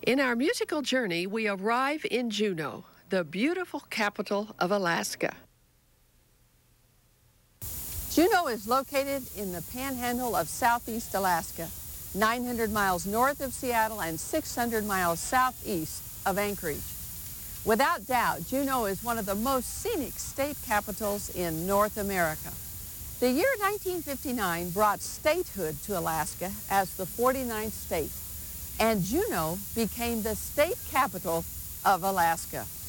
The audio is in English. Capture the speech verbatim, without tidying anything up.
In our musical journey, we arrive in Juneau, the beautiful capital of Alaska. Juneau is located in the panhandle of southeast Alaska, nine hundred miles north of Seattle and six hundred miles southeast of Anchorage. Without doubt, Juneau is one of the most scenic state capitals in North America. The year nineteen fifty-nine brought statehood to Alaska as the forty-ninth state, and Juneau became the state capital of Alaska.